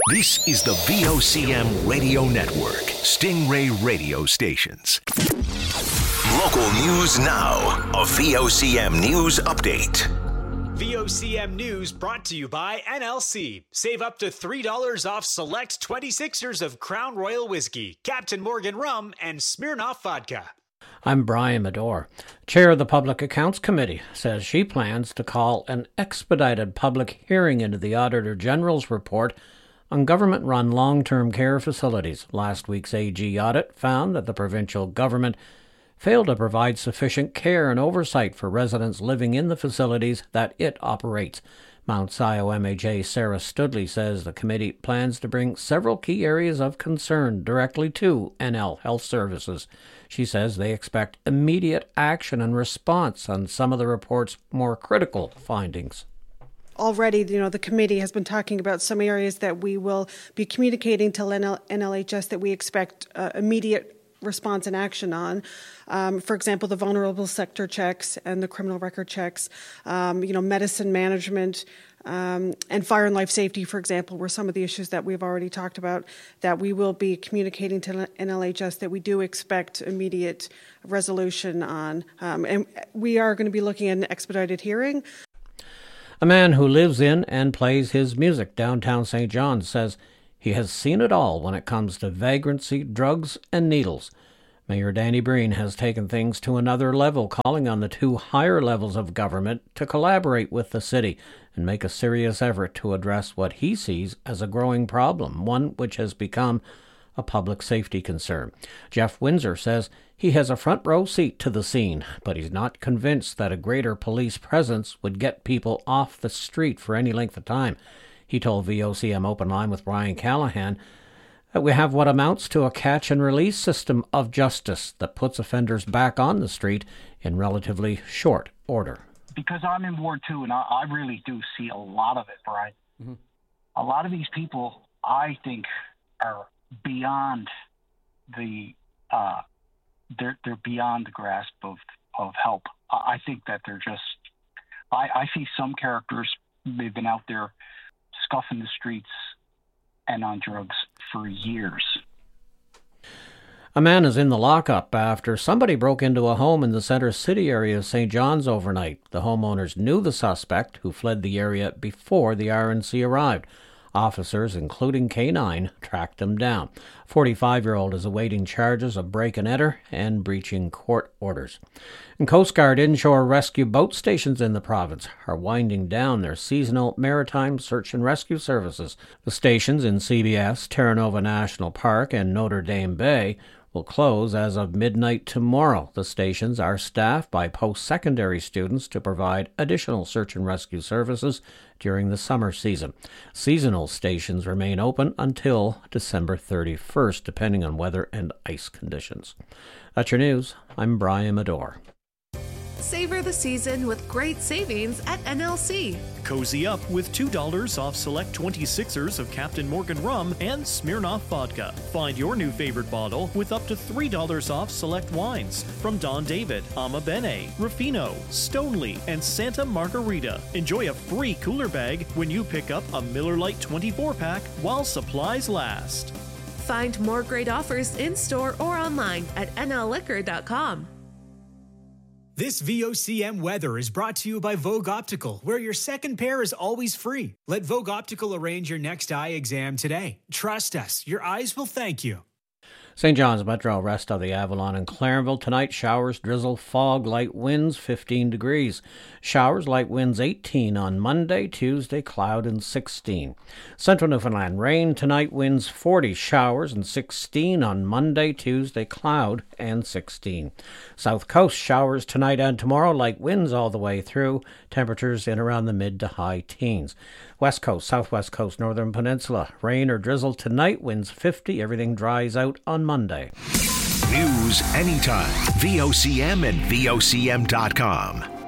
This is the VOCM Radio Network, Stingray Radio Stations. Local news now. A VOCM News Update. VOCM News brought to you by NLC. Save up to $3 off select 26ers of Crown Royal Whiskey, Captain Morgan Rum, and Smirnoff Vodka. I'm Brian Medore. Chair of the Public Accounts Committee says she plans to call an expedited public hearing into the Auditor General's report on government-run long-term care facilities. Last week's AG audit found that the provincial government failed to provide sufficient care and oversight for residents living in the facilities that it operates. Mount Scio MHA Sarah Studley says the committee plans to bring several key areas of concern directly to NL Health Services. She says they expect immediate action and response on some of the report's more critical findings. Already, the committee has been talking about some areas that we will be communicating to NLHS that we expect immediate response and action on. For example, the vulnerable sector checks and the criminal record checks, medicine management, and fire and life safety, for example, were some of the issues that we've already talked about that we will be communicating to NLHS that we do expect immediate resolution on. And we are going to be looking at an expedited hearing. A man who lives in and plays his music downtown St. John's says he has seen it all when it comes to vagrancy, drugs, and needles. Mayor Danny Breen has taken things to another level, calling on the two higher levels of government to collaborate with the city and make a serious effort to address what he sees as a growing problem, one which has become a public safety concern. Jeff Windsor says he has a front row seat to the scene, but he's not convinced that a greater police presence would get people off the street for any length of time. He told VOCM Open Line with Brian Callahan that we have what amounts to a catch and release system of justice that puts offenders back on the street in relatively short order. Because I'm in Ward 2 and I really do see a lot of it, Brian. Mm-hmm. A lot of these people, I think, are beyond the they're beyond the grasp of help. I think that they're just I see some characters, they've been out there scuffing the streets and on drugs for years. A man is in the lockup after somebody broke into a home in the Center City area of St. John's overnight. The homeowners knew the suspect, who fled the area before the RNC arrived. Officers, including K9, tracked him down. 45-year-old is awaiting charges of break-and-enter and breaching court orders. And Coast Guard inshore rescue boat stations in the province are winding down their seasonal maritime search and rescue services. The stations in CBS, Terra Nova National Park, and Notre Dame Bay will close as of midnight tomorrow. The stations are staffed by post-secondary students to provide additional search and rescue services during the summer season. Seasonal stations remain open until December 31st, depending on weather and ice conditions. That's your news. I'm Brian Medore. Savor the season with great savings at NLC. Cozy up with $2 off select 26ers of Captain Morgan Rum and Smirnoff Vodka. Find your new favorite bottle with up to $3 off select wines from Don David, Ama Bene, Ruffino, Stoneleigh, and Santa Margarita. Enjoy a free cooler bag when you pick up a Miller Lite 24-pack while supplies last. Find more great offers in-store or online at nlliquor.com. This VOCM weather is brought to you by Vogue Optical, where your second pair is always free. Let Vogue Optical arrange your next eye exam today. Trust us, your eyes will thank you. St. John's Metro, rest of the Avalon and Clarenville. Tonight, showers, drizzle, fog, light winds, 15 degrees. Showers, light winds, 18 on Monday. Tuesday, cloud and 16. Central Newfoundland, rain tonight, winds 40. Showers and 16 on Monday. Tuesday, cloud and 16. South Coast, showers tonight and tomorrow, light winds all the way through. Temperatures in around the mid to high teens. West Coast, Southwest Coast, Northern Peninsula, rain or drizzle tonight, winds 50. Everything dries out on Monday. News anytime. VOCM and VOCM.com.